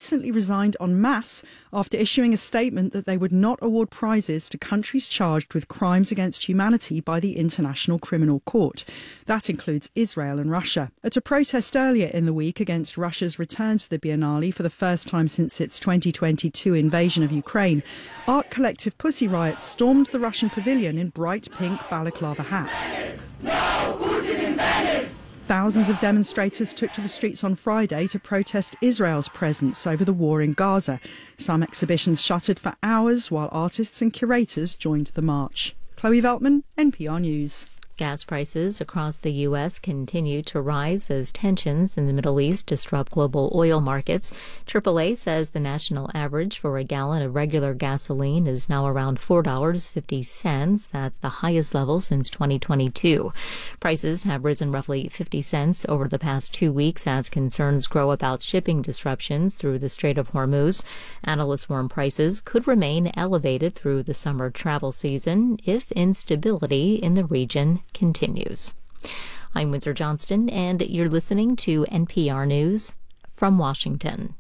recently resigned en masse after issuing a statement that they would not award prizes to countries charged with crimes against humanity by the International Criminal Court. That includes Israel and Russia. At a protest earlier in the week against Russia's return to the Biennale for the first time since its 2022 invasion of Ukraine, art collective Pussy Riot stormed the Russian pavilion in bright pink balaclava hats. No Putin in Venice! Thousands of demonstrators took to the streets on Friday to protest Israel's presence over the war in Gaza. Some exhibitions shuttered for hours while artists and curators joined the march. Chloe Veltman, NPR News. Gas prices across the U.S. continue to rise as tensions in the Middle East disrupt global oil markets. AAA says the national average for a gallon of regular gasoline is now around $4.50. That's the highest level since 2022. Prices have risen roughly 50 cents over the past 2 weeks as concerns grow about shipping disruptions through the Strait of Hormuz. Analysts warn prices could remain elevated through the summer travel season if instability in the region continues. I'm Windsor Johnston, and you're listening to NPR News from Washington.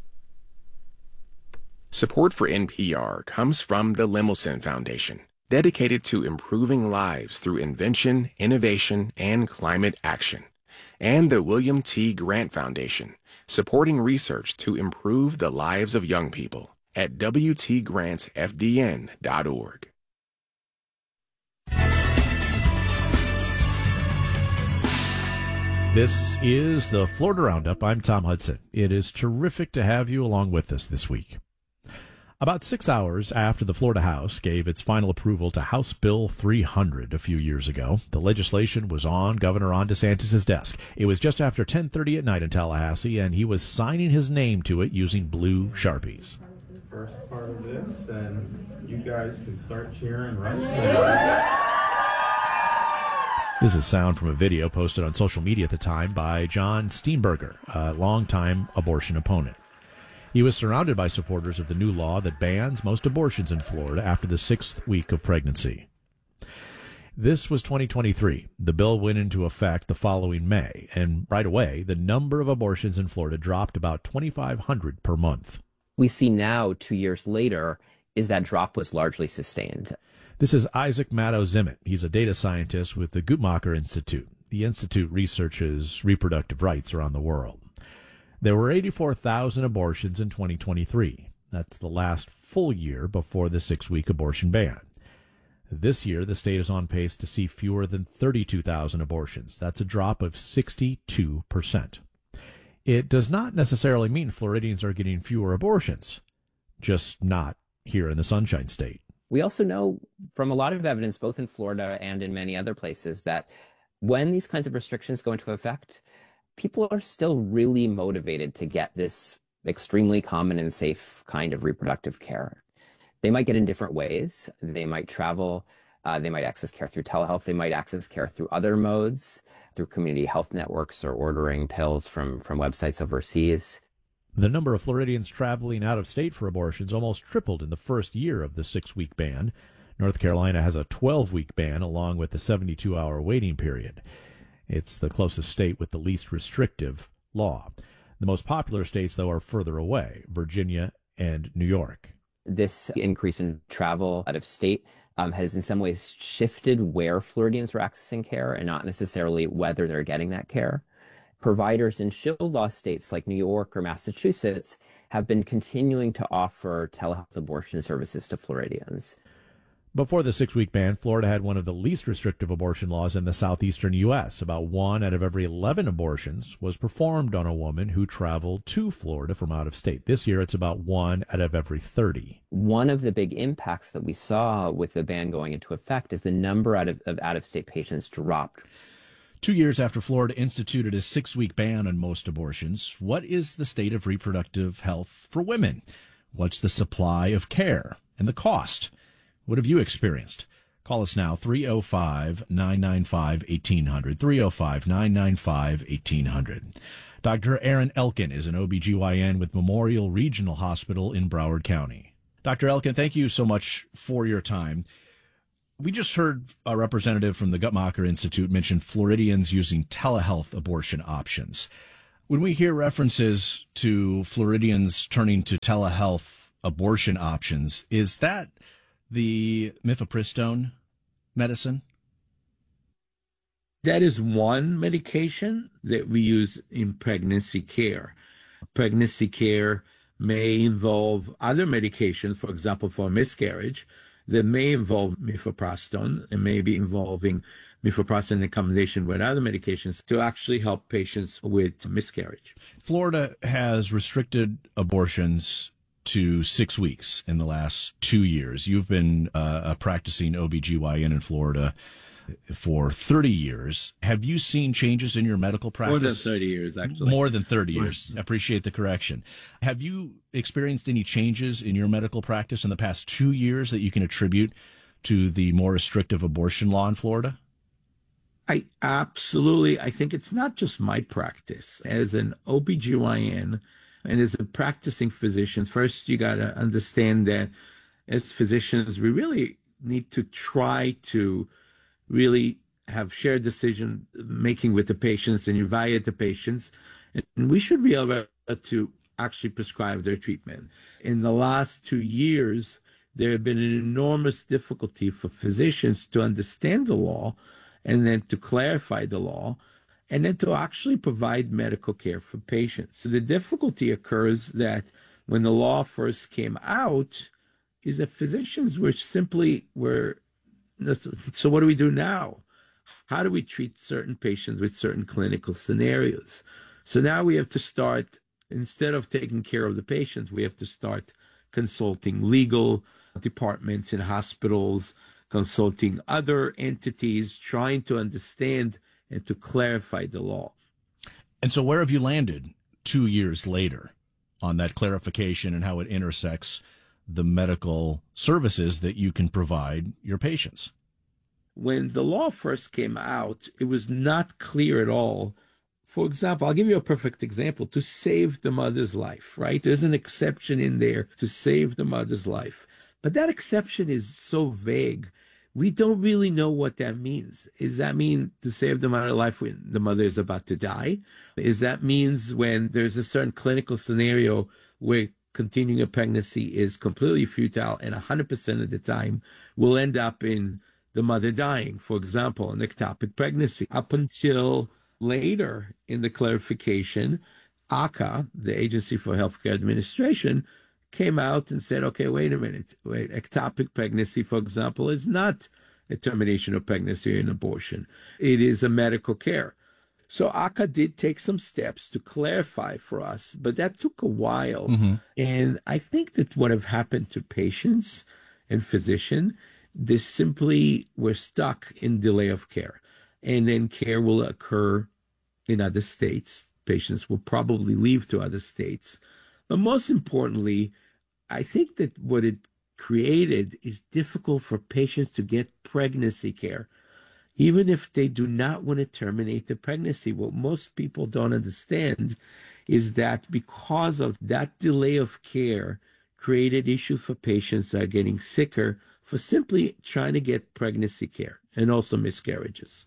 Support for NPR comes from the Lemelson Foundation, dedicated to improving lives through invention, innovation, and climate action, and the William T. Grant Foundation, supporting research to improve the lives of young people at wtgrantfdn.org. This is the Florida Roundup. I'm Tom Hudson. It is terrific to have you along with us this week. About 6 hours after the Florida House gave its final approval to House Bill 300 a few years ago, the legislation was on Governor Ron DeSantis' desk. It was just after 10:30 at night in Tallahassee, and he was signing his name to it using blue Sharpies. First part of this, and you guys can start cheering right now. This is sound from a video posted on social media at the time by John Steenberger, a longtime abortion opponent. He was surrounded by supporters of the new law that bans most abortions in Florida after the 6th week of pregnancy. This was 2023. The bill went into effect the following May, and right away, the number of abortions in Florida dropped about 2,500 per month. We see now, 2 years later, is that drop was largely sustained. This is Isaac Maddow-Zimmett. He's a data scientist with the Guttmacher Institute. The institute researches reproductive rights around the world. There were 84,000 abortions in 2023. That's the last full year before the 6-week abortion ban. This year, the state is on pace to see fewer than 32,000 abortions. That's a drop of 62%. It does not necessarily mean Floridians are getting fewer abortions, just not here in the Sunshine State. We also know from a lot of evidence, both in Florida and in many other places, that when these kinds of restrictions go into effect, people are still really motivated to get this extremely common and safe kind of reproductive care. They might get in different ways. They might travel. They might access care through telehealth. They might access care through other modes, through community health networks or ordering pills from websites overseas. The number of Floridians traveling out of state for abortions almost tripled in the first year of the 6-week ban. North Carolina has a 12-week ban along with the 72-hour waiting period. It's the closest state with the least restrictive law. The most popular states, though, are further away, Virginia and New York. This increase in travel out of state has in some ways shifted where Floridians are accessing care and not necessarily whether they're getting that care. Providers in shield law states like New York or Massachusetts have been continuing to offer telehealth abortion services to Floridians. Before the 6-week ban, Florida had one of the least restrictive abortion laws in the southeastern U.S. About 1 out of every 11 abortions was performed on a woman who traveled to Florida from out of state. This year, it's about 1 out of every 30. One of the big impacts that we saw with the ban going into effect is the number of out-of-state patients dropped. 2 years after Florida instituted a 6-week ban on most abortions, what is the state of reproductive health for women? What's the supply of care and the cost? What have you experienced? Call us now, 305-995-1800, 305-995-1800. Dr. Aaron Elkin is an OBGYN with Memorial Regional Hospital in Broward County. Dr. Elkin, thank you so much for your time. We just heard a representative from the Guttmacher Institute mention Floridians using telehealth abortion options. When we hear references to Floridians turning to telehealth abortion options, is that the mifepristone medicine? That is one medication that we use in pregnancy care. Pregnancy care may involve other medications, for example, for miscarriage, that may involve mifepristone and may be involving mifepristone in combination with other medications to actually help patients with miscarriage. Florida has restricted abortions to 6 weeks in the last 2 years. You've been a practicing OBGYN in Florida for 30 years. Have you seen changes in your medical practice? More than 30 years, actually. More than 30 years. I appreciate the correction. Have you experienced any changes in your medical practice in the past 2 years that you can attribute to the more restrictive abortion law in Florida? I think it's not just my practice. As an OBGYN and as a practicing physician, first you got to understand that as physicians, we really need to try to really have shared decision making with the patients and evaluate the patients. And we should be able to actually prescribe their treatment. In the last 2 years, there have been an enormous difficulty for physicians to understand the law and then to clarify the law and then to actually provide medical care for patients. So the difficulty occurs that when the law first came out is that physicians were so what do we do now? How do we treat certain patients with certain clinical scenarios? So now we have to start, instead of taking care of the patients, we have to start consulting legal departments in hospitals, consulting other entities, trying to understand and to clarify the law. And so where have you landed 2 years later on that clarification and how it intersects the medical services that you can provide your patients? When the law first came out, it was not clear at all. For example, I'll give you a perfect example, to save the mother's life, right? There's an exception in there to save the mother's life. But that exception is so vague. We don't really know what that means. Does that mean to save the mother's life when the mother is about to die? Is that means when there's a certain clinical scenario where continuing a pregnancy is completely futile and 100% of the time will end up in the mother dying, for example, an ectopic pregnancy. Up until later in the clarification, AHCA, the Agency for Healthcare Administration, came out and said, okay, wait a minute. Ectopic pregnancy, for example, is not a termination of pregnancy or an abortion. It is a medical care. So AHCA did take some steps to clarify for us, but that took a while. Mm-hmm. And I think that what have happened to patients and physicians, they simply were stuck in delay of care. And then care will occur in other states. Patients will probably leave to other states. But most importantly, I think that what it created is difficult for patients to get pregnancy care, even if they do not want to terminate the pregnancy. What most people don't understand is that because of that delay of care created issues for patients that are getting sicker for simply trying to get pregnancy care and also miscarriages.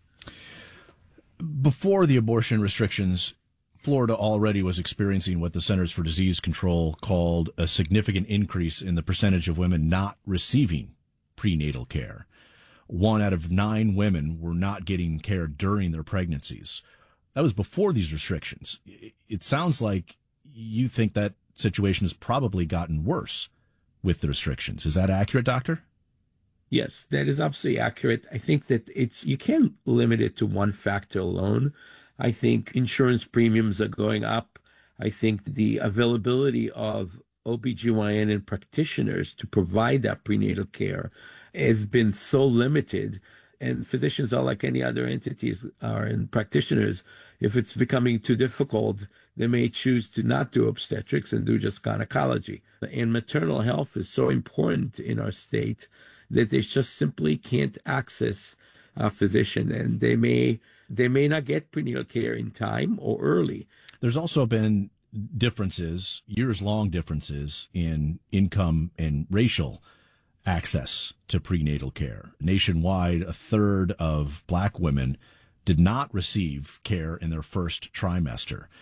Before the abortion restrictions, Florida already was experiencing what the Centers for Disease Control called a significant increase in the percentage of women not receiving prenatal care. 1 out of 9 women were not getting care during their pregnancies. That was before these restrictions. It sounds like you think that situation has probably gotten worse with the restrictions. Is that accurate, Doctor? Yes, that is absolutely accurate. I think that you can't limit it to one factor alone. I think insurance premiums are going up. I think the availability of OBGYN and practitioners to provide that prenatal care has been so limited. And physicians are like any other entities and practitioners. If it's becoming too difficult, they may choose to not do obstetrics and do just gynecology. And maternal health is so important in our state that they just simply can't access a physician, and they may not get prenatal care in time or early. There's also been differences, years-long differences in income and racial access to prenatal care. Nationwide, 1/3 of Black women did not receive care in their first trimester.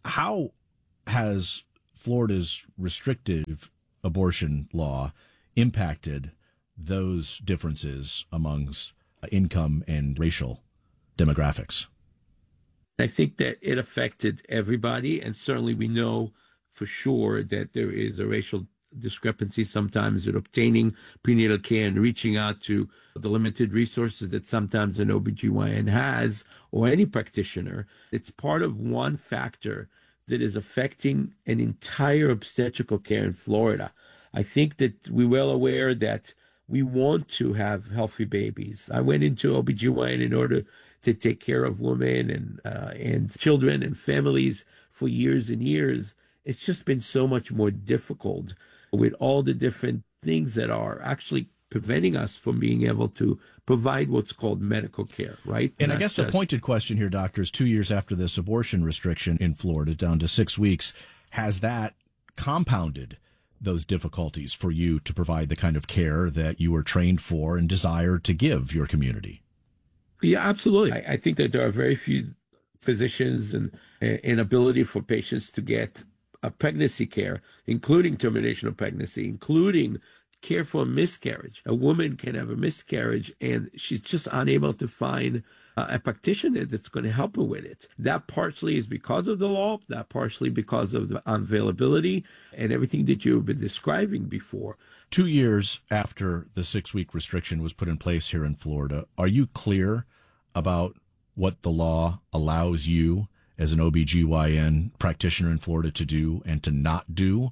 How has Florida's restrictive abortion law impacted those differences amongst income and racial demographics? I think that it affected everybody, and certainly we know for sure that there is a racial discrepancy sometimes in obtaining prenatal care and reaching out to the limited resources that sometimes an OBGYN has or any practitioner. It's part of one factor that is affecting an entire obstetrical care in Florida. I think that we're well aware that we want to have healthy babies. I went into OBGYN in order to take care of women and children and families for years and years. It's just been so much more difficult with all the different things that are actually preventing us from being able to provide what's called medical care, right? And I guess the pointed question here, doctor, is 2 years after this abortion restriction in Florida down to 6 weeks, has that compounded those difficulties for you to provide the kind of care that you were trained for and desire to give your community? Yeah, absolutely. I think that there are very few physicians and ability for patients to get pregnancy care, including termination of pregnancy, including care for a miscarriage. A woman can have a miscarriage and she's just unable to find a practitioner that's going to help her with it. That partially is because of the law, that partially because of the unavailability and everything that you've been describing before. 2 years after the 6-week restriction was put in place here in Florida, are you clear about what the law allows you as an OBGYN practitioner in Florida to do and to not do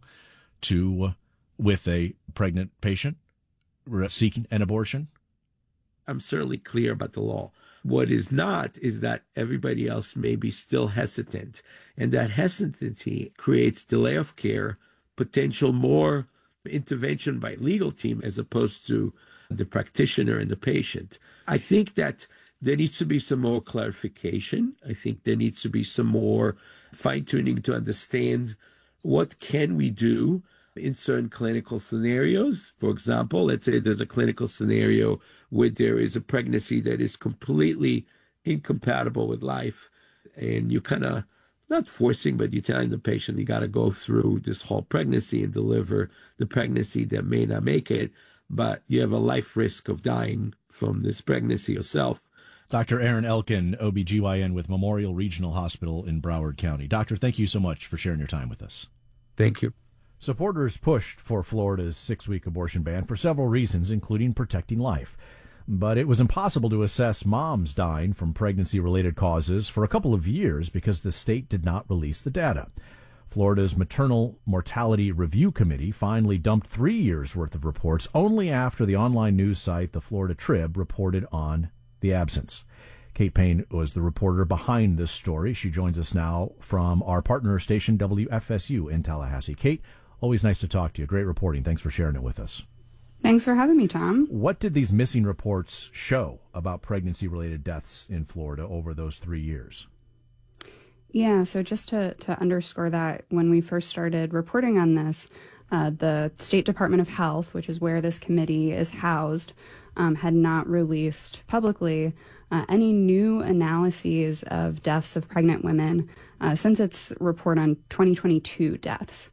with a pregnant patient seeking an abortion? I'm certainly clear about the law. What is not is that everybody else may be still hesitant, and that hesitancy creates delay of care, potential more intervention by legal team as opposed to the practitioner and the patient. I think that there needs to be some more clarification. I think there needs to be some more fine-tuning to understand what can we do in certain clinical scenarios. For example, let's say there's a clinical scenario where there is a pregnancy that is completely incompatible with life, and you kind of, not forcing, but you're telling the patient you got to go through this whole pregnancy and deliver the pregnancy that may not make it, but you have a life risk of dying from this pregnancy yourself. Dr. Aaron Elkin, OBGYN with Memorial Regional Hospital in Broward County. Doctor, thank you so much for sharing your time with us. Thank you. Supporters pushed for Florida's 6-week abortion ban for several reasons, including protecting life. But it was impossible to assess moms dying from pregnancy-related causes for a couple of years because the state did not release the data. Florida's Maternal Mortality Review Committee finally dumped 3 years' worth of reports only after the online news site, the Florida Trib, reported on the absence. Kate Payne was the reporter behind this story. She joins us now from our partner station, WFSU, in Tallahassee. Kate, always nice to talk to you. Great reporting. Thanks for sharing it with us. Thanks for having me, Tom. What did these missing reports show about pregnancy-related deaths in Florida over those 3 years? Yeah, so just to underscore that, when we first started reporting on this, the State Department of Health, which is where this committee is housed, had not released publicly any new analyses of deaths of pregnant women since its report on 2022 deaths.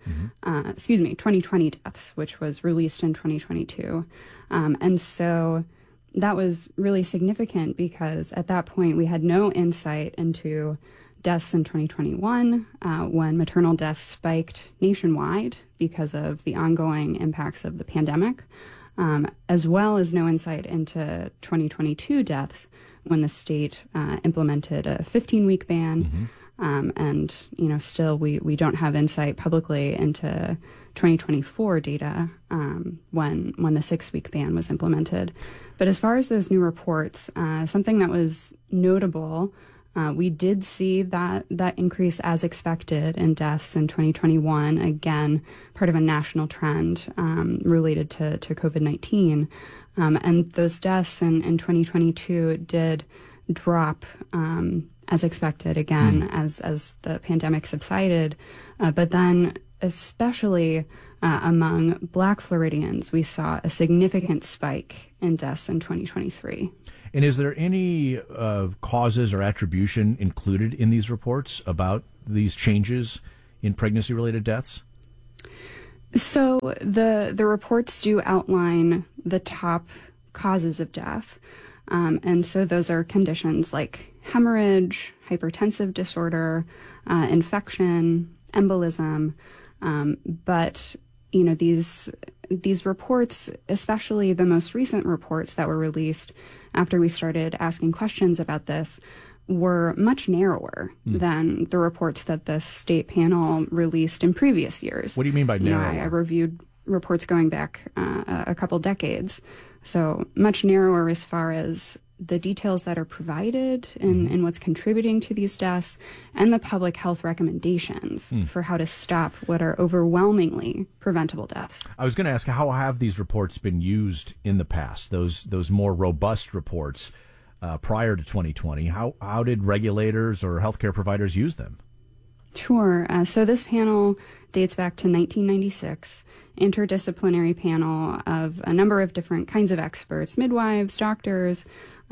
2020 deaths, which was released in 2022. And so that was really significant because at that point we had no insight into deaths in 2021 when maternal deaths spiked nationwide because of the ongoing impacts of the pandemic, as well as no insight into 2022 deaths when the state implemented a 15-week ban. And, still we don't have insight publicly into 2024 data when the 6-week ban was implemented. But as far as those new reports, something that was notable, we did see that increase as expected in deaths in 2021, again, part of a national trend related to COVID-19. And those deaths in 2022 did drop as expected, again, as the pandemic subsided. But then, especially among Black Floridians, we saw a significant spike in deaths in 2023. And is there any causes or attribution included in these reports about these changes in pregnancy-related deaths? So the reports do outline the top causes of death. And so those are conditions like hemorrhage, hypertensive disorder, infection, embolism. But, you know, these reports, especially the most recent reports that were released after we started asking questions about this, were much narrower than the reports that the state panel released in previous years. What do you mean by narrower? I reviewed reports going back a couple decades. So much narrower as far as the details that are provided in what's contributing to these deaths and the public health recommendations for how to stop what are overwhelmingly preventable deaths. I was going to ask, how have these reports been used in the past, those more robust reports prior to 2020? How did regulators or healthcare providers use them? Sure. So this panel dates back to 1996, interdisciplinary panel of a number of different kinds of experts, midwives, doctors,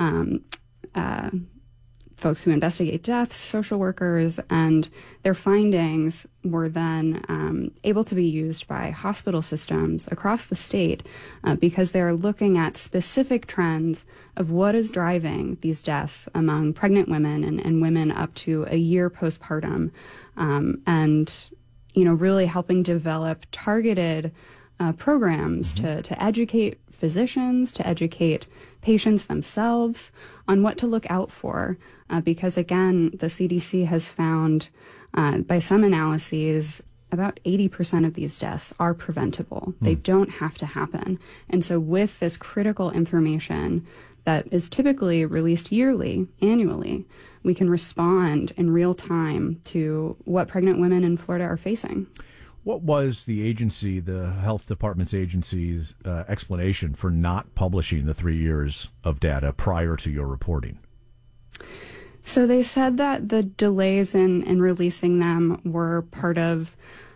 folks who investigate deaths, social workers, and their findings were then able to be used by hospital systems across the state because they're looking at specific trends of what is driving these deaths among pregnant women and women up to a year postpartum, and you know, really helping develop targeted programs to educate physicians, to educate patients themselves on what to look out for. Because again, the CDC has found by some analyses, about 80% of these deaths are preventable. They don't have to happen. And so with this critical information that is typically released annually, we can respond in real time to what pregnant women in Florida are facing. What was the health department's agency's explanation for not publishing the 3 years of data prior to your reporting? So they said that the delays in releasing them were part of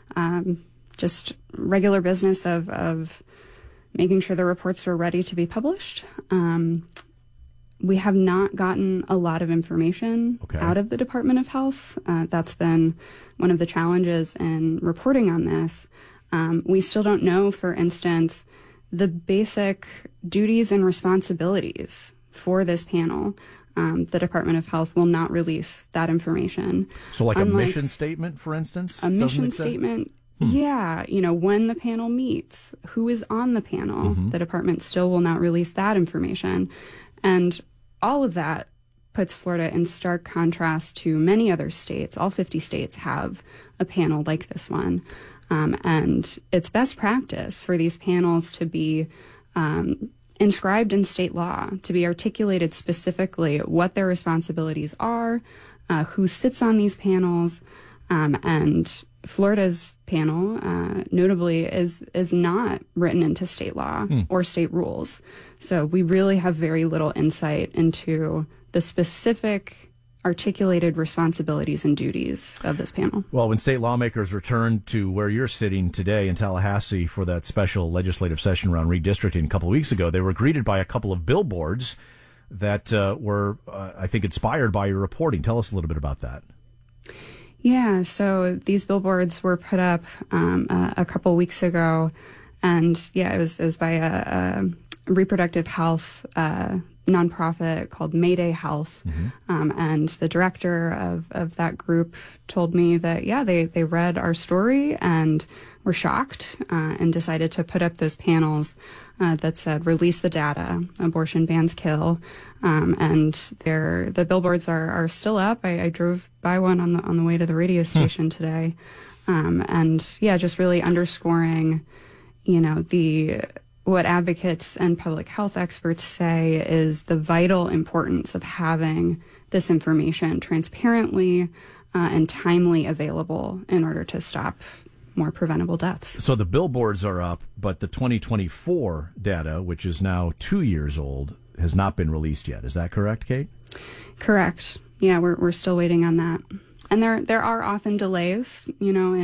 just regular business of making sure the reports were ready to be published. We have not gotten a lot of information out of the Department of Health. That's been one of the challenges in reporting on this. We still don't know, for instance, the basic duties and responsibilities for this panel. The Department of Health will not release that information. So like a mission statement, for instance? A mission statement. Yeah, you know, when the panel meets, who is on the panel, the department still will not release that information. And all of that puts Florida in stark contrast to many other states. All 50 states have a panel like this one. And it's best practice for these panels to be inscribed in state law, to be articulated specifically what their responsibilities are, who sits on these panels, and Florida's panel, notably, is not written into state law or state rules. So we really have very little insight into the specific articulated responsibilities and duties of this panel. Well, when state lawmakers returned to where you're sitting today in Tallahassee for that special legislative session around redistricting a couple of weeks ago, they were greeted by a couple of billboards that were, I think, inspired by your reporting. Tell us a little bit about that. Yeah, so these billboards were put up a couple weeks ago, and yeah, it was by a reproductive health nonprofit called Mayday Health, and the director of that group told me that they read our story and were shocked and decided to put up those panels that said "Release the data, abortion bans kill," and the billboards are still up. I drove by one on the way to the radio station today, and yeah, just really underscoring, you know, what advocates and public health experts say is the vital importance of having this information transparently and timely available in order to stop more preventable deaths. So the billboards are up, but the 2024 data, which is now 2 years old, has not been released yet. Is that correct, Kate? Correct. Yeah, we're still waiting on that. And there are often delays, you know,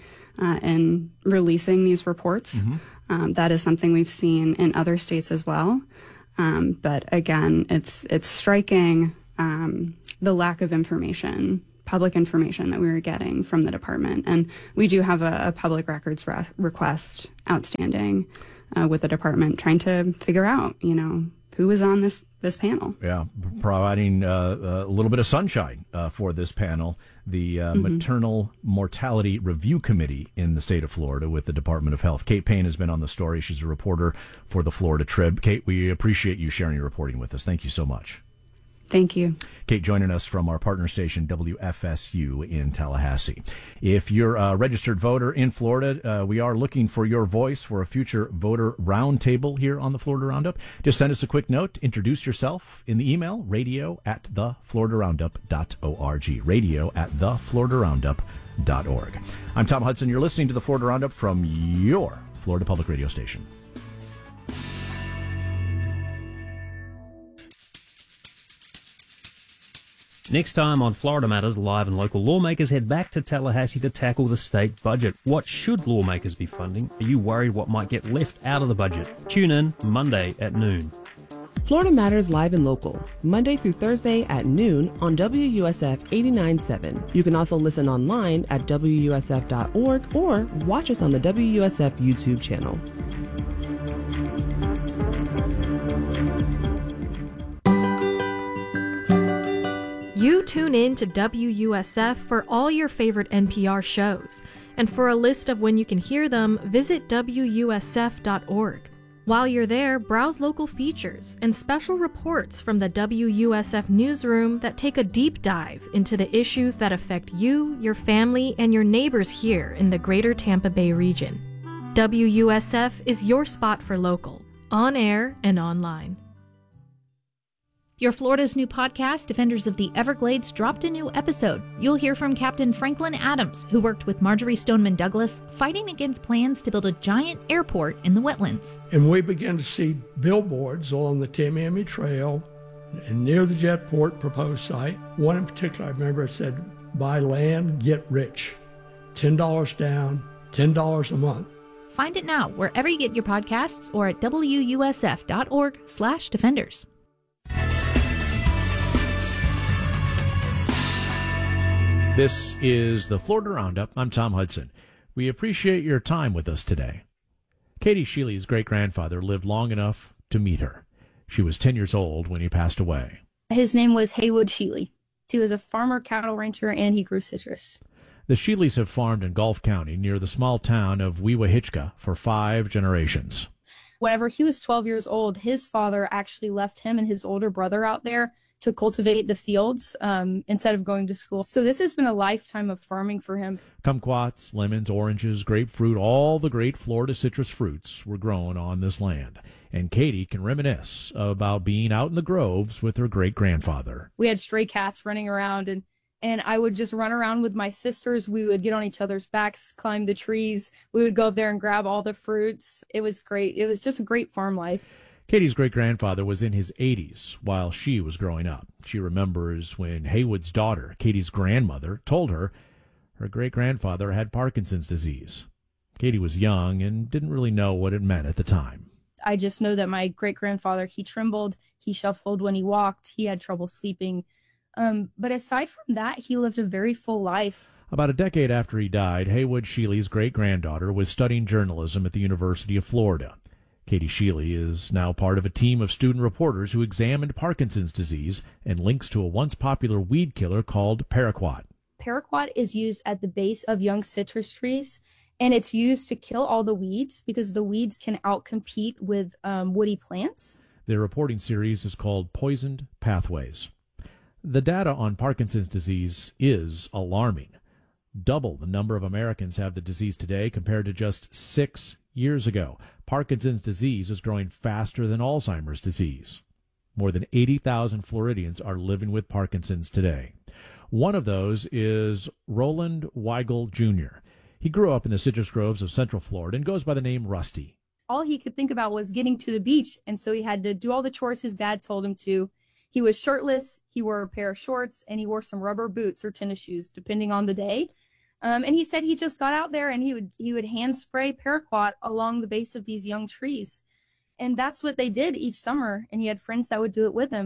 in releasing these reports. That is something we've seen in other states as well. But again, it's striking the lack of information public information that we were getting from the department. And we do have a public records request outstanding with the department, trying to figure out, who was on this panel. Yeah, providing a little bit of sunshine for this panel, the Maternal Mortality Review Committee in the state of Florida with the Department of Health. Kate Payne has been on the story. She's a reporter for the Florida Trib. Kate, we appreciate you sharing your reporting with us. Thank you so much. Thank you. Kate joining us from our partner station, WFSU in Tallahassee. If you're a registered voter in Florida, we are looking for your voice for a future voter roundtable here on the Florida Roundup. Just send us a quick note. Introduce yourself in the email, radio@thefloridaroundup.org. radio@thefloridaroundup.org. I'm Tom Hudson. You're listening to the Florida Roundup from your Florida Public Radio station. Next time on Florida Matters, live and local lawmakers head back to Tallahassee to tackle the state budget. What should lawmakers be funding? Are you worried what might get left out of the budget? Tune in Monday at noon. Florida Matters live and local, Monday through Thursday at noon on WUSF 89.7. You can also listen online at WUSF.org or watch us on the WUSF YouTube channel. You tune in to WUSF for all your favorite NPR shows. And for a list of when you can hear them, visit WUSF.org. While you're there, browse local features and special reports from the WUSF newsroom that take a deep dive into the issues that affect you, your family, and your neighbors here in the greater Tampa Bay region. WUSF is your spot for local, on air and online. Your Florida's new podcast, Defenders of the Everglades, dropped a new episode. You'll hear from Captain Franklin Adams, who worked with Marjorie Stoneman Douglas, fighting against plans to build a giant airport in the wetlands. And we began to see billboards along the Tamiami Trail and near the Jetport proposed site. One in particular, I remember, it said, buy land, get rich. $10 down, $10 a month. Find it now wherever you get your podcasts or at WUSF.org/defenders. This is the Florida Roundup. I'm Tom Hudson. We appreciate your time with us today. Katie Sheely's great-grandfather lived long enough to meet her. She was 10 years old when he passed away. His name was Haywood Sheely. He was a farmer, cattle rancher, and he grew citrus. The Sheelys have farmed in Gulf County near the small town of Weewahitchka for 5 generations. Whenever he was 12 years old, his father actually left him and his older brother out there to cultivate the fields instead of going to school. So this has been a lifetime of farming for him. Kumquats, lemons, oranges, grapefruit, all the great Florida citrus fruits were grown on this land. And Katie can reminisce about being out in the groves with her great-grandfather. We had stray cats running around, and I would just run around with my sisters. We would get on each other's backs, climb the trees. We would go up there and grab all the fruits. It was great. It was just a great farm life. Katie's great-grandfather was in his 80s while she was growing up. She remembers when Haywood's daughter, Katie's grandmother, told her her great-grandfather had Parkinson's disease. Katie was young and didn't really know what it meant at the time. I just know that my great-grandfather, he trembled, he shuffled when he walked, he had trouble sleeping. But aside from that, he lived a very full life. About a decade after he died, Haywood Sheely's great-granddaughter was studying journalism at the University of Florida. Katie Sheely is now part of a team of student reporters who examined Parkinson's disease and links to a once popular weed killer called paraquat. Paraquat is used at the base of young citrus trees, and it's used to kill all the weeds because the weeds can outcompete with woody plants. Their reporting series is called Poisoned Pathways. The data on Parkinson's disease is alarming. Double the number of Americans have the disease today compared to just 6 years ago. Parkinson's disease is growing faster than Alzheimer's disease. More than 80,000 Floridians are living with Parkinson's today. One of those is Roland Weigel Jr. He grew up in the citrus groves of Central Florida and goes by the name Rusty. All he could think about was getting to the beach, and so he had to do all the chores his dad told him to. He was shirtless, he wore a pair of shorts, and he wore some rubber boots or tennis shoes, depending on the day. And he said he just got out there and he would hand spray paraquat along the base of these young trees. And that's what they did each summer. And he had friends that would do it with him.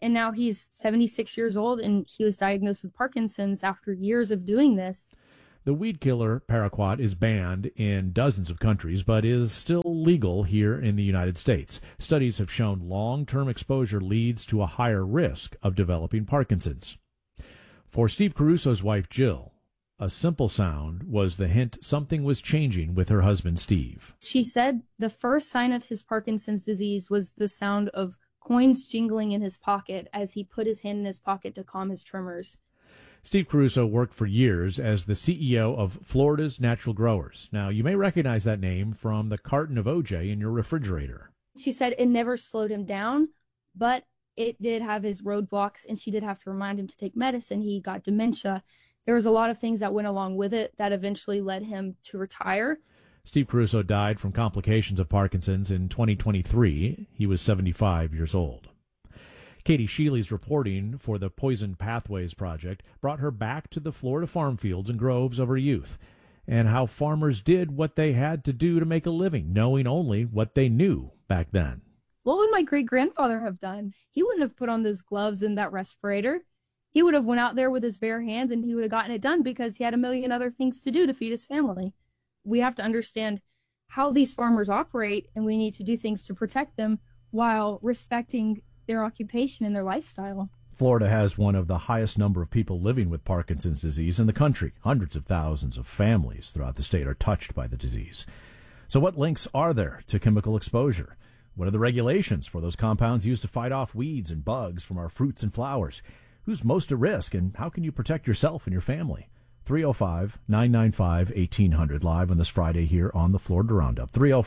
And now he's 76 years old, and he was diagnosed with Parkinson's after years of doing this. The weed killer paraquat is banned in dozens of countries, but is still legal here in the United States. Studies have shown long-term exposure leads to a higher risk of developing Parkinson's. For Steve Caruso's wife, Jill, a simple sound was the hint something was changing with her husband, Steve. She said the first sign of his Parkinson's disease was the sound of coins jingling in his pocket as he put his hand in his pocket to calm his tremors. Steve Caruso worked for years as the CEO of Florida's Natural Growers. Now, you may recognize that name from the carton of OJ in your refrigerator. She said it never slowed him down, but it did have his roadblocks, and she did have to remind him to take medicine. He got dementia. There was a lot of things that went along with it that eventually led him to retire. Steve Caruso died from complications of Parkinson's in 2023. He was 75 years old. Katie Shealy's reporting for the Poison Pathways Project brought her back to the Florida farm fields and groves of her youth, and how farmers did what they had to do to make a living, knowing only what they knew back then. What would my great-grandfather have done? He wouldn't have put on those gloves and that respirator. He would have went out there with his bare hands, and he would have gotten it done because he had a million other things to do to feed his family. We have to understand how these farmers operate, and we need to do things to protect them while respecting their occupation and their lifestyle. Florida has one of the highest number of people living with Parkinson's disease in the country. Hundreds of thousands of families throughout the state are touched by the disease. So what links are there to chemical exposure? What are the regulations for those compounds used to fight off weeds and bugs from our fruits and flowers? Who's most at risk, and how can you protect yourself and your family? 305-995-1800, live on this Friday here on the Florida Roundup.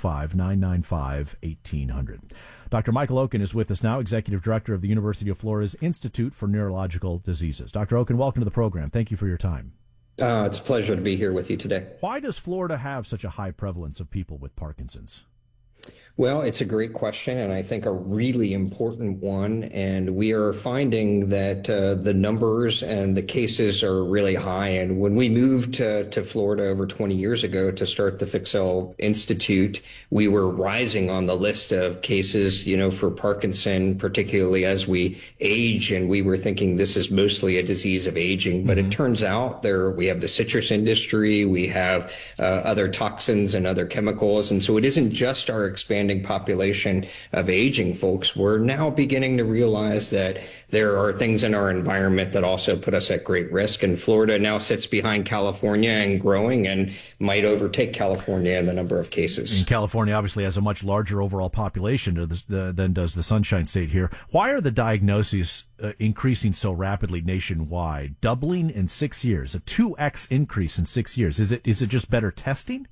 305-995-1800. Dr. Michael Okun is with us now, Executive Director of the University of Florida's Institute for Neurological Diseases. Dr. Okun, welcome to the program. Thank you for your time. It's a pleasure to be here with you today. Why does Florida have such a high prevalence of people with Parkinson's? Well, it's a great question, and I think a really important one. And we are finding that the numbers and the cases are really high. And when we moved to Florida over 20 years ago to start the Fixell Institute, we were rising on the list of cases, for Parkinson, particularly as we age. And we were thinking this is mostly a disease of aging. But it turns out we have the citrus industry, we have other toxins and other chemicals. And so it isn't just our expanding population of aging folks. We're now beginning to realize that there are things in our environment that also put us at great risk. And Florida now sits behind California and growing and might overtake California in the number of cases. And California obviously has a much larger overall population than does the Sunshine State here. Why are the diagnoses increasing so rapidly nationwide, doubling in 6 years, a 2x increase in 6 years? Is it just better testing?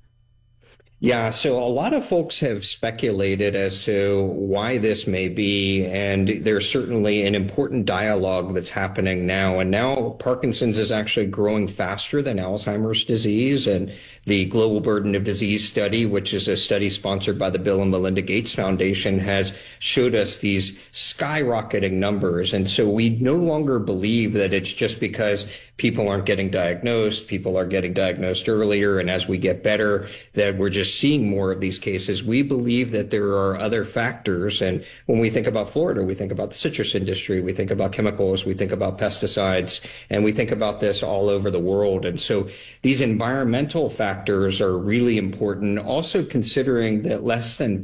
Yeah, so a lot of folks have speculated as to why this may be, and there's certainly an important dialogue that's happening now. And now Parkinson's is actually growing faster than Alzheimer's disease. And the Global Burden of Disease Study, which is a study sponsored by the Bill and Melinda Gates Foundation, has showed us these skyrocketing numbers. And so we no longer believe that it's just because people aren't getting diagnosed, people are getting diagnosed earlier, and as we get better, that we're just seeing more of these cases. We believe that there are other factors. And when we think about Florida, we think about the citrus industry, we think about chemicals, we think about pesticides, and we think about this all over the world. And so these environmental factors are really important. Also considering that less than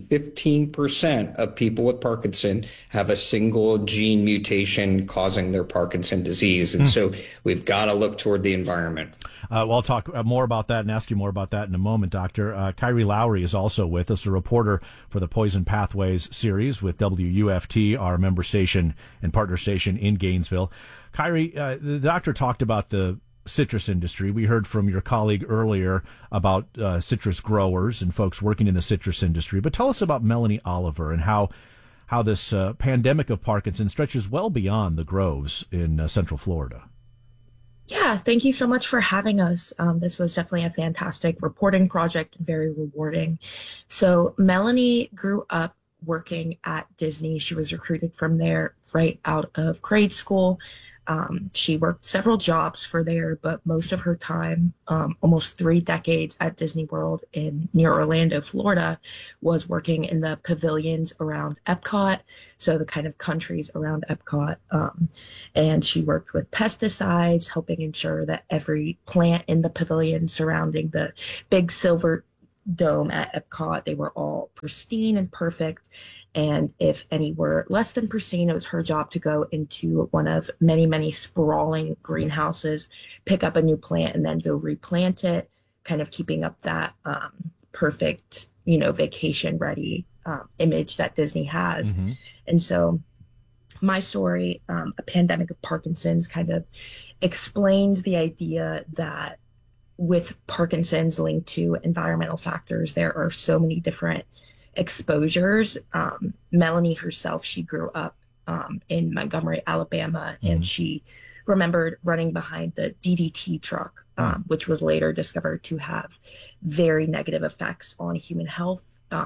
15% of people with Parkinson have a single gene mutation causing their Parkinson disease. And so we've got to look toward the environment. Well, I'll talk more about that and ask you more about that in a moment, Doctor. Kyrie Lowry is also with us, a reporter for the Poison Pathways series with WUFT, our member station and partner station in Gainesville. Kyrie, the doctor talked about the citrus industry. We heard from your colleague earlier about citrus growers and folks working in the citrus industry. But tell us about Melanie Oliver and how this pandemic of Parkinson's stretches well beyond the groves in Central Florida. Yeah, thank you so much for having us. This was definitely a fantastic reporting project and very rewarding. So Melanie grew up working at Disney. She was recruited from there right out of grade school. She worked several jobs for there, but most of her time, almost 3 decades at Disney World near Orlando, Florida, was working in the pavilions around Epcot, so the kind of countries around Epcot. And she worked with pesticides, helping ensure that every plant in the pavilion surrounding the big silver dome at Epcot, they were all pristine and perfect. And if any were less than pristine, it was her job to go into one of many, many sprawling greenhouses, pick up a new plant, and then go replant it, kind of keeping up that perfect, vacation ready image that Disney has. Mm-hmm. And so my story, A Pandemic of Parkinson's, kind of explains the idea that with Parkinson's linked to environmental factors, there are so many different exposures. Melanie herself, she grew up in Montgomery, Alabama, and she remembered running behind the DDT truck, which was later discovered to have very negative effects on human health.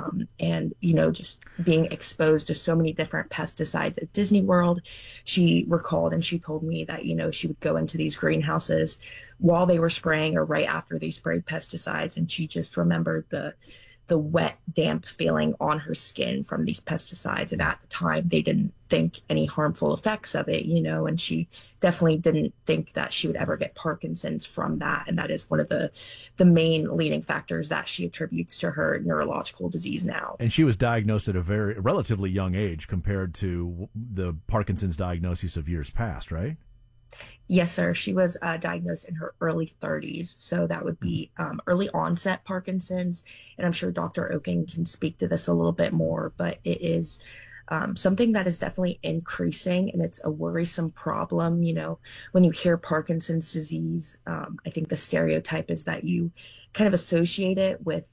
And, just being exposed to so many different pesticides at Disney World, she recalled and she told me that, she would go into these greenhouses while they were spraying or right after they sprayed pesticides. And she just remembered the wet, damp feeling on her skin from these pesticides. And at the time, they didn't think any harmful effects of it, and she definitely didn't think that she would ever get Parkinson's from that. And that is one of the main leading factors that she attributes to her neurological disease now. And she was diagnosed at a relatively young age compared to the Parkinson's diagnosis of years past, right? Yes, sir. She was diagnosed in her early 30s. So that would be early onset Parkinson's. And I'm sure Dr. Oken can speak to this a little bit more, but it is something that is definitely increasing, and it's a worrisome problem. When you hear Parkinson's disease, I think the stereotype is that you kind of associate it with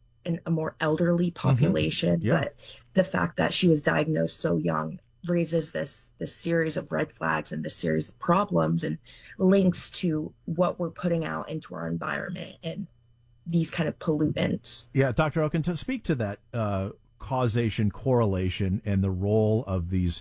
a more elderly population. Mm-hmm. Yeah. But the fact that she was diagnosed so young raises this series of red flags and this series of problems and links to what we're putting out into our environment and these kind of pollutants. Yeah, Dr. Oken, to speak to that causation, correlation, and the role of these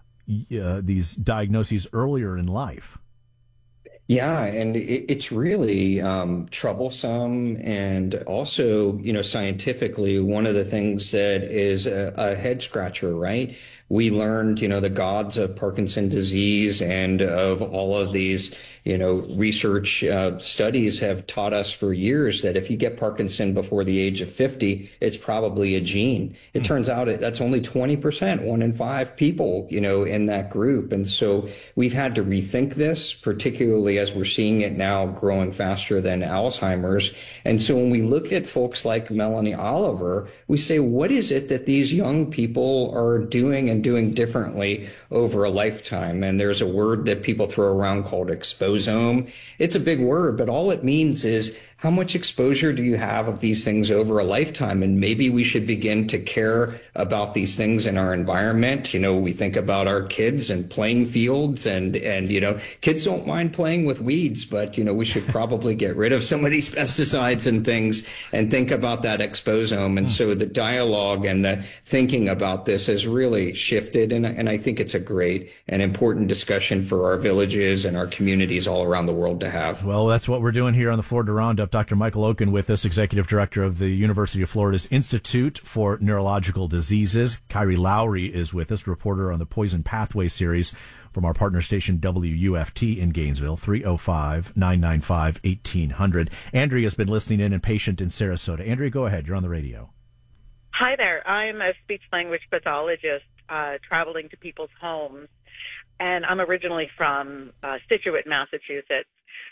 diagnoses earlier in life. Yeah, and it's really troublesome. And also, scientifically, one of the things that is a head scratcher, right? We learned, the gods of Parkinson's disease and of all of these, research studies have taught us for years that if you get Parkinson before the age of 50, it's probably a gene. It turns out that's only 20%, 1 in 5 people, in that group. And so we've had to rethink this, particularly as we're seeing it now growing faster than Alzheimer's. And so when we look at folks like Melanie Oliver, we say, what is it that these young people are doing and doing differently over a lifetime? And there's a word that people throw around called exposome. It's a big word, but all it means is how much exposure do you have of these things over a lifetime? And maybe we should begin to care about these things in our environment. We think about our kids and playing fields and kids don't mind playing with weeds, but, we should probably get rid of some of these pesticides and things and think about that exposome. And so the dialogue and the thinking about this has really shifted. And I think it's a great and important discussion for our villages and our communities all around the world to have. Well, that's what we're doing here on the Florida Roundup. Dr. Michael Oken with us, Executive Director of the University of Florida's Institute for Neurological Diseases. Kyrie Lowry is with us, reporter on the Poison Pathway series from our partner station WUFT in Gainesville, 305-995-1800. Andrea's been listening in and patient in Sarasota. Andrea, go ahead. You're on the radio. Hi there. I'm a speech-language pathologist traveling to people's homes, and I'm originally from Scituate, Massachusetts.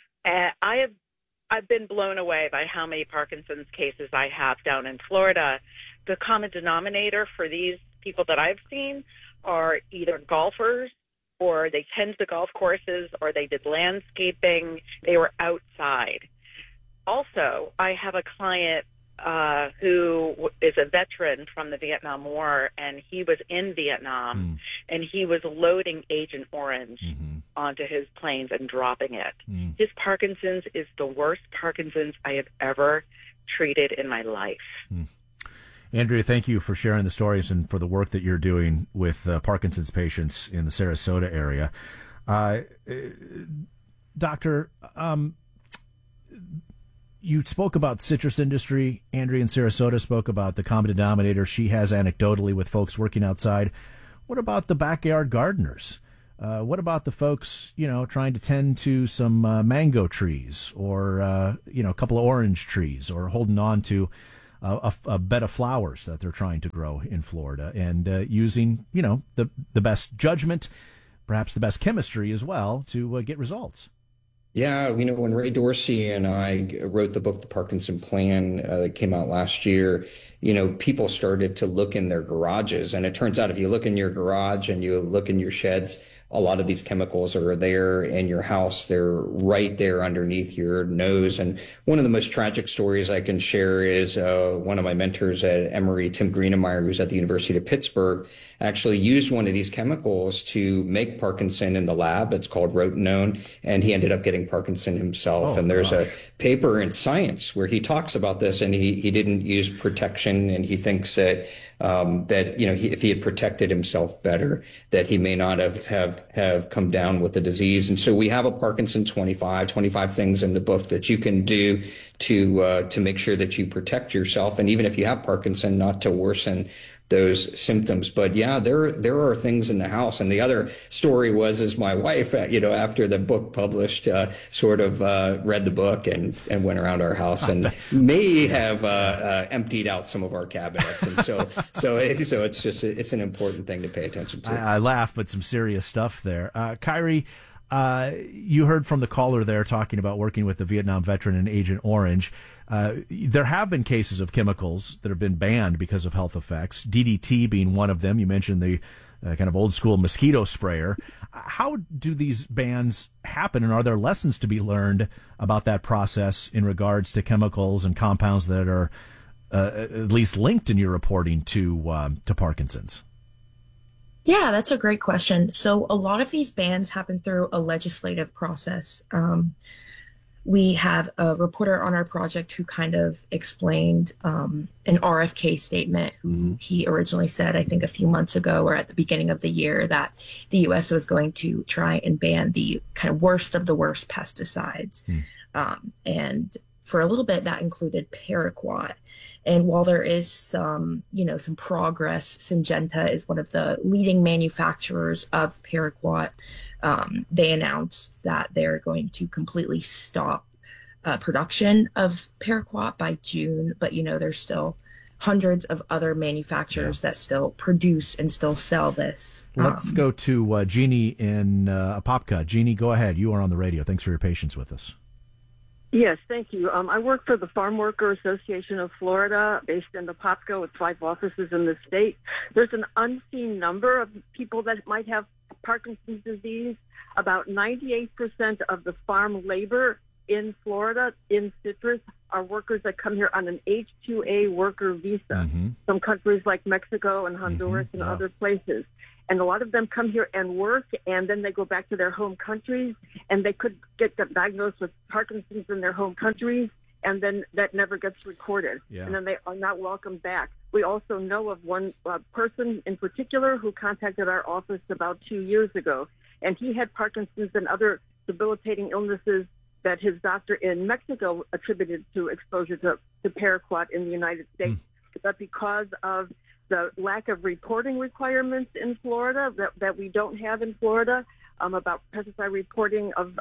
I've been blown away by how many Parkinson's cases I have down in Florida. The common denominator for these people that I've seen are either golfers, or they tend to golf courses, or they did landscaping. They were outside. Also, I have a client who is a veteran from the Vietnam War, and he was in Vietnam, and he was loading Agent Orange onto his planes and dropping it. His Parkinson's is the worst Parkinson's I have ever treated in my life. Andrea, thank you for sharing the stories and for the work that you're doing with Parkinson's patients in the Sarasota area. Doctor, you spoke about the citrus industry. Andrea in Sarasota spoke about the common denominator she has anecdotally with folks working outside. What about the backyard gardeners? What about the folks, trying to tend to some mango trees or, a couple of orange trees, or holding on to a bed of flowers that they're trying to grow in Florida, and using, the best judgment, perhaps the best chemistry as well, to get results? Yeah, when Ray Dorsey and I wrote the book, The Parkinson Plan, that came out last year, people started to look in their garages. And it turns out if you look in your garage and you look in your sheds, a lot of these chemicals are there in your house. They're right there underneath your nose. And one of the most tragic stories I can share is one of my mentors at Emory, Tim Greenemeyer, who's at the University of Pittsburgh, actually used one of these chemicals to make Parkinson in the lab. It's called rotenone, and he ended up getting Parkinson himself. And there's a paper in Science where he talks about this, and he didn't use protection, and he thinks that if he had protected himself better, that he may not have come down with the disease. And so we have a Parkinson 25 things in the book that you can do to make sure that you protect yourself, and even if you have Parkinson, not to worsen those symptoms. But yeah, there are things in the house. And the other story is my wife, after the book published, read the book and went around our house and may have emptied out some of our cabinets. And so it's an important thing to pay attention to. I laugh, but some serious stuff there. Kyrie, you heard from the caller there talking about working with the Vietnam veteran and Agent Orange. There have been cases of chemicals that have been banned because of health effects, DDT being one of them. You mentioned the kind of old school mosquito sprayer. How do these bans happen, and are there lessons to be learned about that process in regards to chemicals and compounds that are at least linked in your reporting to Parkinson's? Yeah, that's a great question. So a lot of these bans happen through a legislative process. We have a reporter on our project who kind of explained an RFK statement. He originally said, I think a few months ago or at the beginning of the year, that the U.S. was going to try and ban the kind of worst of the worst pesticides. And for a little bit, that included paraquat. And while there is some progress, Syngenta is one of the leading manufacturers of paraquat. They announced that they're going to completely stop production of paraquat by June. But, there's still hundreds of other manufacturers that still produce and still sell this. Let's go to Jeannie in Apopka. Jeannie, go ahead. You are on the radio. Thanks for your patience with us. Yes, thank you. I work for the Farm Worker Association of Florida, based in Apopka, with 5 offices in the state. There's an unseen number of people that might have Parkinson's disease. About 98% of the farm labor in Florida, in citrus, are workers that come here on an H-2A worker visa from countries like Mexico and Honduras and other places. And a lot of them come here and work, and then they go back to their home countries, and they could get diagnosed with Parkinson's in their home countries, and then that never gets recorded. And then they are not welcome back. We also know of one person in particular who contacted our office about 2 years ago, and he had Parkinson's and other debilitating illnesses that his doctor in Mexico attributed to exposure to paraquat in the United States. But because of the lack of reporting requirements in Florida that we don't have in Florida about pesticide reporting of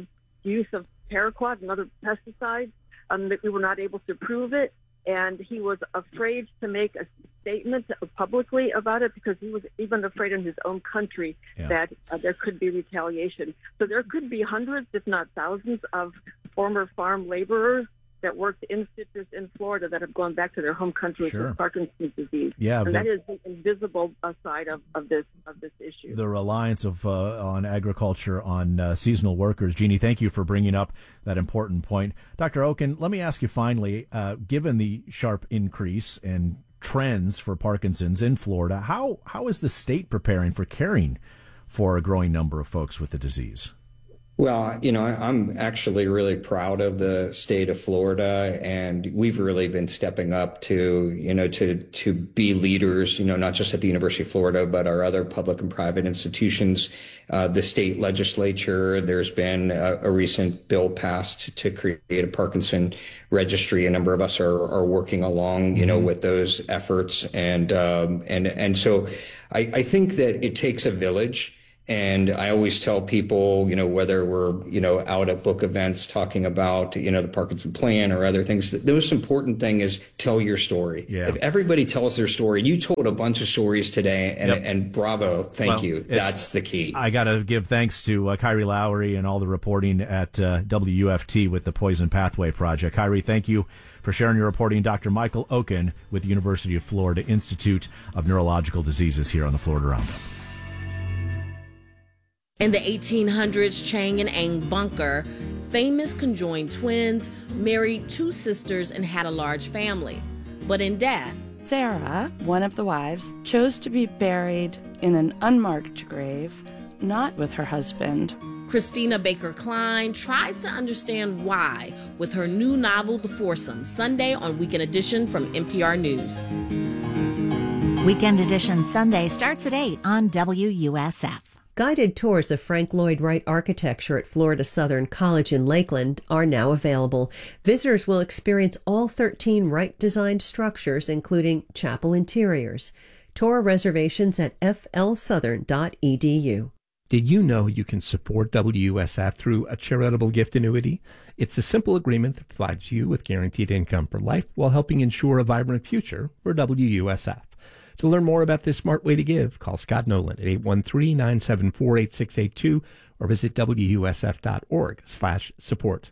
use of paraquat and other pesticides, that we were not able to prove it. And he was afraid to make a statement publicly about it because he was even afraid in his own country that there could be retaliation. So there could be hundreds, if not thousands, of former farm laborers that worked in citrus in Florida that have gone back to their home countries with Parkinson's disease. And that is the invisible side of this issue. The reliance of on agriculture on seasonal workers. Jeannie, thank you for bringing up that important point. Dr. Okun, let me ask you finally, given the sharp increase and trends for Parkinson's in Florida, how is the state preparing for caring for a growing number of folks with the disease? Well, I'm actually really proud of the state of Florida, and we've really been stepping up to be leaders, not just at the University of Florida, but our other public and private institutions. The state legislature, there's been a recent bill passed to create a Parkinson registry. A number of us are working along, with those efforts. And so I think that it takes a village. And I always tell people, whether we're, out at book events talking about, the Parkinson plan or other things, the most important thing is tell your story. Yeah. If everybody tells their story, you told a bunch of stories today, and bravo, thank you. That's the key. I got to give thanks to Kyrie Lowry and all the reporting at WFT with the Poison Pathway Project. Kyrie, thank you for sharing your reporting. Dr. Michael Okun with the University of Florida Institute of Neurological Diseases here on the Florida Roundup. In the 1800s, Chang and Ang Bunker, famous conjoined twins, married 2 sisters and had a large family. But in death, Sarah, one of the wives, chose to be buried in an unmarked grave, not with her husband. Christina Baker Klein tries to understand why with her new novel, The Foursome, Sunday on Weekend Edition from NPR News. Weekend Edition Sunday starts at 8 on WUSF. Guided tours of Frank Lloyd Wright architecture at Florida Southern College in Lakeland are now available. Visitors will experience all 13 Wright-designed structures, including chapel interiors. Tour reservations at flsouthern.edu. Did you know you can support WUSF through a charitable gift annuity? It's a simple agreement that provides you with guaranteed income for life while helping ensure a vibrant future for WUSF. To learn more about this smart way to give, call Scott Nolan at 813-974-8682 or visit WUSF.org/support.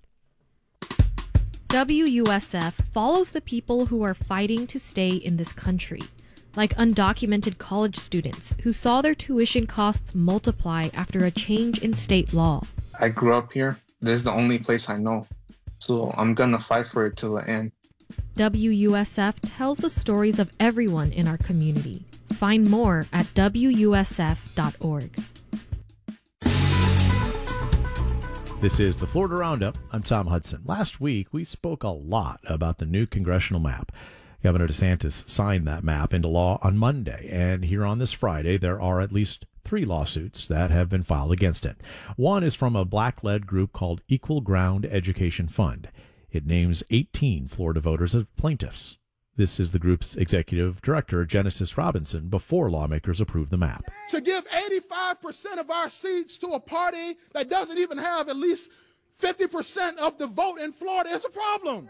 WUSF follows the people who are fighting to stay in this country, like undocumented college students who saw their tuition costs multiply after a change in state law. I grew up here. This is the only place I know, so I'm gonna fight for it till the end. WUSF tells the stories of everyone in our community. Find more at WUSF.org. This is the Florida Roundup. I'm Tom Hudson. Last week, we spoke a lot about the new congressional map. Governor DeSantis signed that map into law on Monday, and here on this Friday, there are at least 3 lawsuits that have been filed against it. One is from a Black-led group called Equal Ground Education Fund. It names 18 Florida voters as plaintiffs. This is the group's executive director, Genesis Robinson, before lawmakers approved the map. To give 85% of our seats to a party that doesn't even have at least 50% of the vote in Florida is a problem.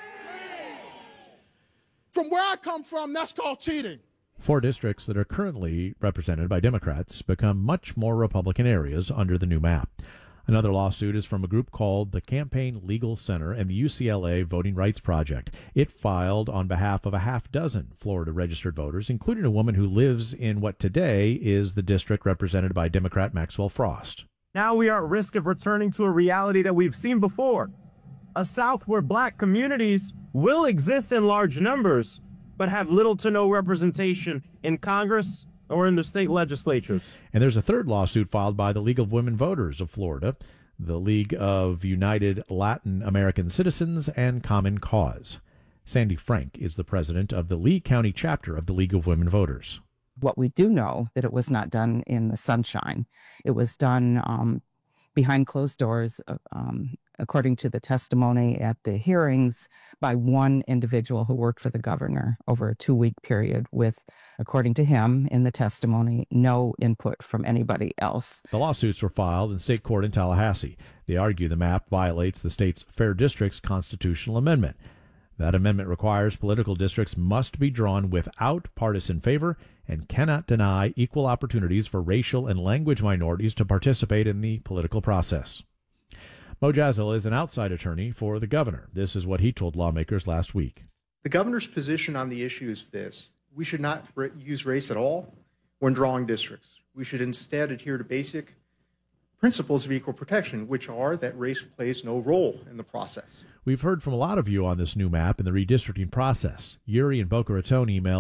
From where I come from, that's called cheating. 4 districts that are currently represented by Democrats become much more Republican areas under the new map. Another lawsuit is from a group called the Campaign Legal Center and the UCLA Voting Rights Project. It filed on behalf of a half-dozen Florida registered voters, including a woman who lives in what today is the district represented by Democrat Maxwell Frost. Now we are at risk of returning to a reality that we've seen before. A South where black communities will exist in large numbers, but have little to no representation in Congress or in the state legislatures. And there's a third lawsuit filed by the League of Women Voters of Florida, the League of United Latin American Citizens, and Common Cause. Sandy Frank is the president of the Lee County chapter of the League of Women Voters. What we do know that it was not done in the sunshine. It was done behind closed doors, according to the testimony at the hearings, by one individual who worked for the governor over a 2-week period with, according to him in the testimony, no input from anybody else. The lawsuits were filed in state court in Tallahassee. They argue the map violates the state's Fair Districts constitutional amendment. That amendment requires political districts must be drawn without partisan favor and cannot deny equal opportunities for racial and language minorities to participate in the political process. Mo Jazzil is an outside attorney for the governor. This is what he told lawmakers last week. The governor's position on the issue is this: we should not use race at all when drawing districts. We should instead adhere to basic principles of equal protection, which are that race plays no role in the process. We've heard from a lot of you on this new map in the redistricting process. Yuri in Boca Raton emailed,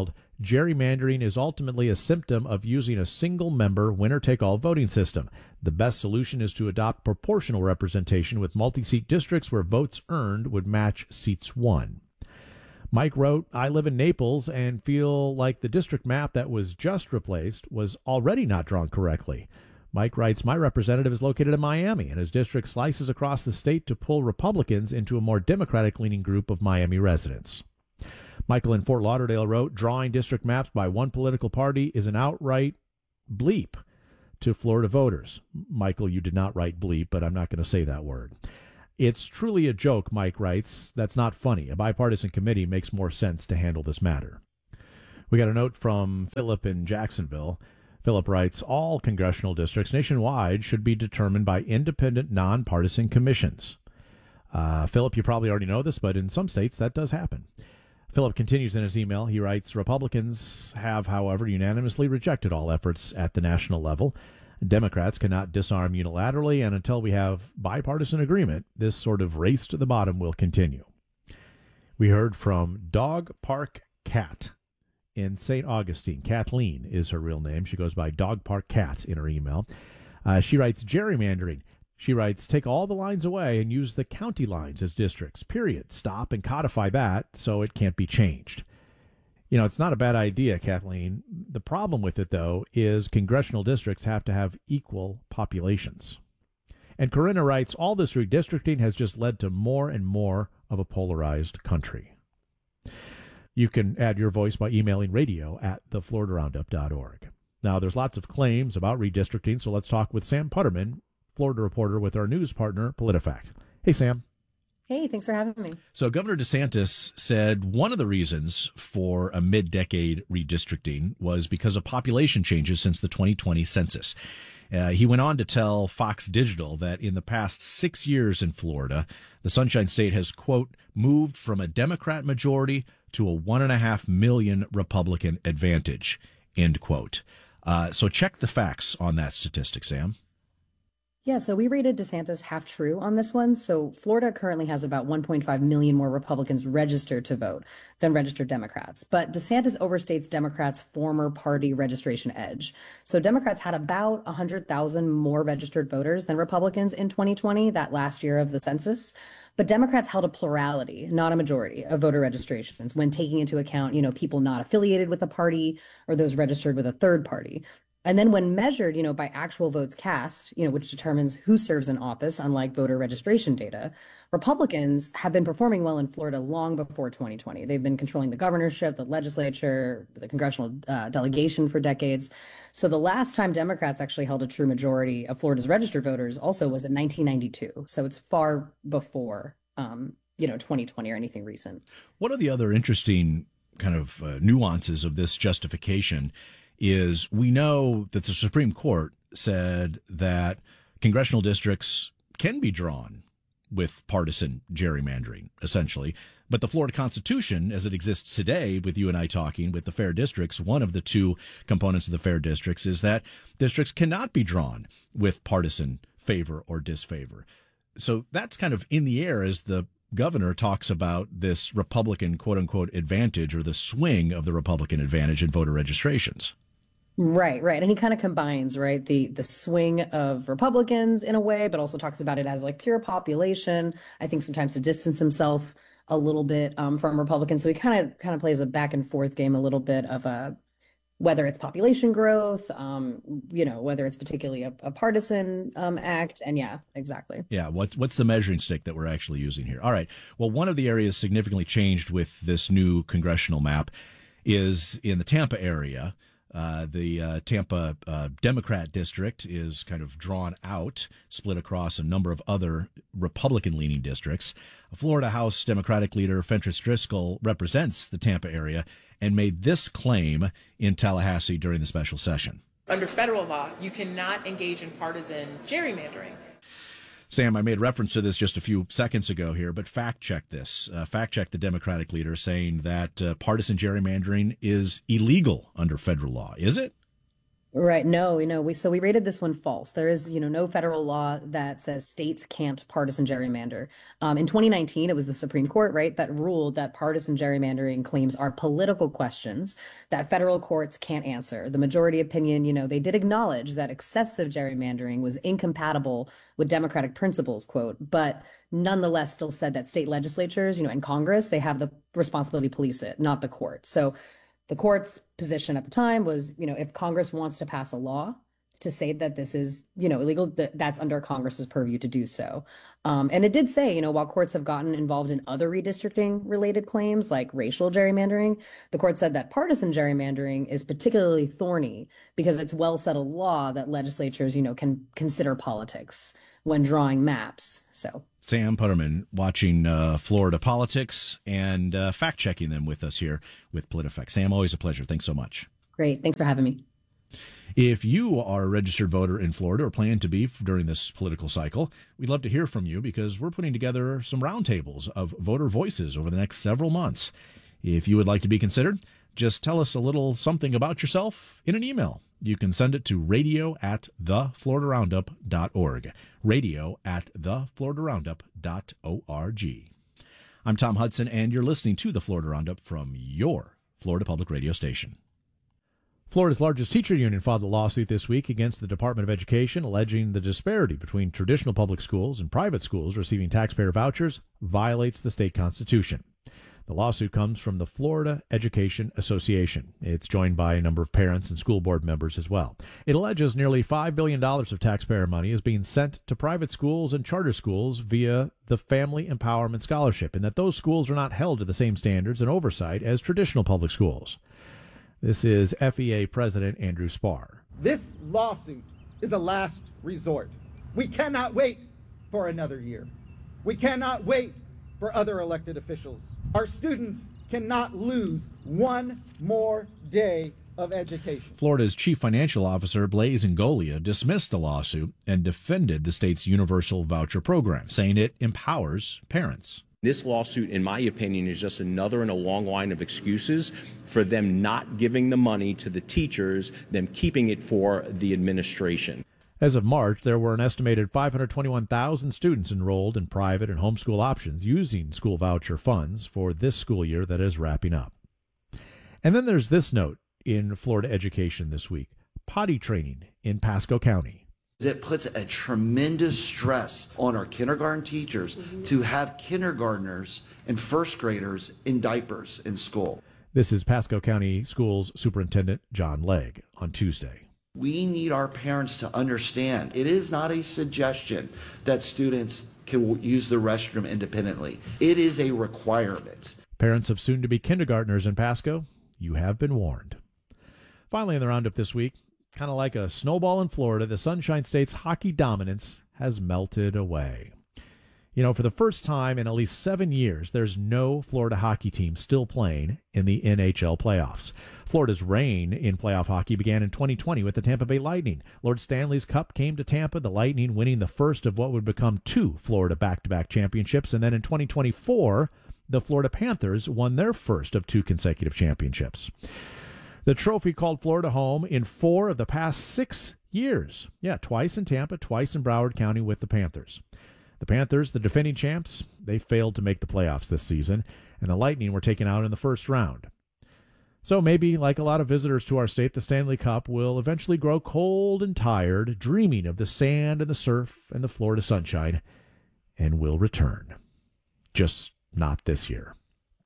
gerrymandering is ultimately a symptom of using a single-member winner-take-all voting system. The best solution is to adopt proportional representation with multi-seat districts where votes earned would match seats won. Mike wrote, I live in Naples and feel like the district map that was just replaced was already not drawn correctly. Mike writes, my representative is located in Miami, and his district slices across the state to pull Republicans into a more Democratic-leaning group of Miami residents. Michael in Fort Lauderdale wrote, drawing district maps by one political party is an outright bleep to Florida voters. Michael, you did not write bleep, but I'm not going to say that word. It's truly a joke, Mike writes. That's not funny. A bipartisan committee makes more sense to handle this matter. We got a note from Philip in Jacksonville. Philip writes, all congressional districts nationwide should be determined by independent, nonpartisan commissions. Philip, you probably already know this, but in some states that does happen. Philip continues in his email. He writes, Republicans have, however, unanimously rejected all efforts at the national level. Democrats cannot disarm unilaterally, and until we have bipartisan agreement, this sort of race to the bottom will continue. We heard from Dog Park Cat in St. Augustine. Kathleen is her real name. She goes by Dog Park Cat in her email. She writes, gerrymandering. She writes, take all the lines away and use the county lines as districts, period. Stop and codify that so it can't be changed. You know, it's not a bad idea, Kathleen. The problem with it, though, is congressional districts have to have equal populations. And Corinna writes, all this redistricting has just led to more and more of a polarized country. You can add your voice by emailing radio@thefloridaroundup.org. Now, there's lots of claims about redistricting, so let's talk with Sam Putterman, Florida reporter with our news partner, PolitiFact. Hey, Sam. Hey, thanks for having me. So Governor DeSantis said one of the reasons for a mid-decade redistricting was because of population changes since the 2020 census. He went on to tell Fox Digital that in the past 6 years in Florida, the Sunshine State has, quote, moved from a Democrat majority to a 1.5 million Republican advantage, end quote. So check the facts on that statistic, Sam. Yeah, so we rated DeSantis half true on this one. So Florida currently has about 1.5 million more Republicans registered to vote than registered Democrats. But DeSantis overstates Democrats' former party registration edge. So Democrats had about 100,000 more registered voters than Republicans in 2020, that last year of the census. But Democrats held a plurality, not a majority, of voter registrations when taking into account, people not affiliated with a party or those registered with a third party. And then when measured, by actual votes cast, which determines who serves in office, unlike voter registration data, Republicans have been performing well in Florida long before 2020. They've been controlling the governorship, the legislature, the congressional delegation for decades. So the last time Democrats actually held a true majority of Florida's registered voters also was in 1992. So it's far before, 2020 or anything recent. One of the other interesting kind of nuances of this justification is we know that the Supreme Court said that congressional districts can be drawn with partisan gerrymandering, essentially. But the Florida Constitution, as it exists today, with you and I talking, with the fair districts, one of the two components of the fair districts is that districts cannot be drawn with partisan favor or disfavor. So that's kind of in the air as the governor talks about this Republican, quote unquote, advantage or the swing of the Republican advantage in voter registrations. Right. And he kind of combines, right, the swing of Republicans in a way, but also talks about it as like pure population. I think sometimes to distance himself a little bit from Republicans. So he kind of plays a back and forth game a little bit of whether it's population growth, whether it's particularly a partisan act. And yeah, exactly. Yeah. What's the measuring stick that we're actually using here? All right. Well, one of the areas significantly changed with this new congressional map is in the Tampa area. The Tampa Democrat district is kind of drawn out, split across a number of other Republican-leaning districts. Florida House Democratic leader Fentrice Driscoll represents the Tampa area and made this claim in Tallahassee during the special session. Under federal law, you cannot engage in partisan gerrymandering. Sam, I made reference to this just a few seconds ago here, but fact check this. Fact check the Democratic leader saying that partisan gerrymandering is illegal under federal law. Is it? Right. No, we rated this one false. There is, no federal law that says states can't partisan gerrymander. In 2019, it was the Supreme Court, right, that ruled that partisan gerrymandering claims are political questions that federal courts can't answer. The majority opinion, they did acknowledge that excessive gerrymandering was incompatible with democratic principles, quote, but nonetheless still said that state legislatures, and Congress, they have the responsibility to police it, not the court. So the court's position at the time was, if Congress wants to pass a law to say that this is, illegal, that's under Congress's purview to do so. And it did say, while courts have gotten involved in other redistricting related claims like racial gerrymandering, the court said that partisan gerrymandering is particularly thorny because it's well settled law that legislatures, can consider politics when drawing maps. So Sam Putterman watching Florida politics and fact-checking them with us here with PolitiFact. Sam, always a pleasure. Thanks so much. Great. Thanks for having me. If you are a registered voter in Florida or plan to be during this political cycle, we'd love to hear from you because we're putting together some roundtables of voter voices over the next several months. If you would like to be considered, just tell us a little something about yourself in an email. You can send it to radio@thefloridaroundup.org. radio@thefloridaroundup.org. I'm Tom Hudson, and you're listening to the Florida Roundup from your Florida Public Radio station. Florida's largest teacher union filed a lawsuit this week against the Department of Education, alleging the disparity between traditional public schools and private schools receiving taxpayer vouchers violates the state constitution. The lawsuit comes from the Florida Education Association. It's joined by a number of parents and school board members as well. It alleges nearly $5 billion of taxpayer money is being sent to private schools and charter schools via the Family Empowerment Scholarship, and that those schools are not held to the same standards and oversight as traditional public schools. This is FEA President Andrew Spar. This lawsuit is a last resort. We cannot wait for another year. We cannot wait for other elected officials. Our students cannot lose one more day of education. Florida's chief financial officer, Blaise Ngolia, dismissed the lawsuit and defended the state's universal voucher program, saying it empowers parents. This lawsuit, in my opinion, is just another in a long line of excuses for them not giving the money to the teachers, them keeping it for the administration. As of March, there were an estimated 521,000 students enrolled in private and homeschool options using school voucher funds for this school year that is wrapping up. And then there's this note in Florida education this week: potty training in Pasco County. It puts a tremendous stress on our kindergarten teachers to have kindergartners and first graders in diapers in school. This is Pasco County Schools Superintendent John Legg on Tuesday. We need our parents to understand it is not a suggestion that students can use the restroom independently. It is a requirement. Parents of soon-to-be kindergartners in Pasco, you have been warned. Finally in the roundup this week, kind of like a snowball in Florida, the Sunshine State's hockey dominance has melted away. For the first time in at least 7 years, there's no Florida hockey team still playing in the NHL playoffs. Florida's reign in playoff hockey began in 2020 with the Tampa Bay Lightning. Lord Stanley's Cup came to Tampa, the Lightning winning the first of what would become 2 Florida back-to-back championships. And then in 2024, the Florida Panthers won their first of 2 consecutive championships. The trophy called Florida home in 4 of the past 6 years. Yeah, twice in Tampa, twice in Broward County with the Panthers. The Panthers, the defending champs, they failed to make the playoffs this season, and the Lightning were taken out in the first round. So maybe, like a lot of visitors to our state, the Stanley Cup will eventually grow cold and tired, dreaming of the sand and the surf and the Florida sunshine, and will return. Just not this year.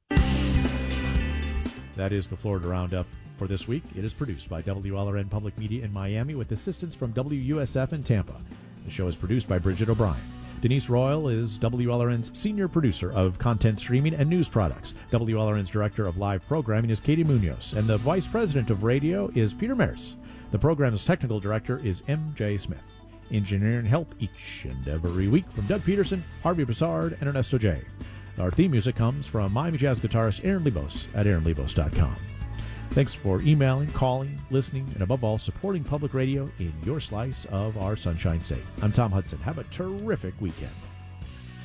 That is the Florida Roundup for this week. It is produced by WLRN Public Media in Miami with assistance from WUSF in Tampa. The show is produced by Bridget O'Brien. Denise Royal is WLRN's senior producer of content streaming and news products. WLRN's director of live programming is Katie Munoz, and the vice president of radio is Peter Maris. The program's technical director is M.J. Smith. Engineering help each and every week from Doug Peterson, Harvey Broussard, and Ernesto J. Our theme music comes from Miami Jazz guitarist Aaron Lebos at aaronlebos.com. Thanks for emailing, calling, listening, and above all, supporting public radio in your slice of our Sunshine State. I'm Tom Hudson. Have a terrific weekend.